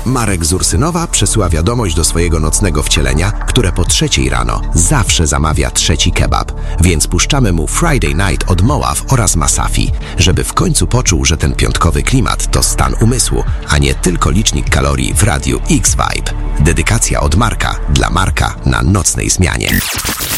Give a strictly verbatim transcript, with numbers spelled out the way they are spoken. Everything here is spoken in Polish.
Marek z Ursynowa przesyła wiadomość do swojego nocnego wcielenia, które po trzeciej rano zawsze zamawia trzeci kebab, więc puszczamy mu Friday Night od Moav oraz Masafi, żeby w końcu poczuł, że ten piątkowy klimat to stan umysłu, a nie tylko licznik kalorii w radiu X-Vibe. Dedykacja od Marka dla Marka na nocnej zmianie.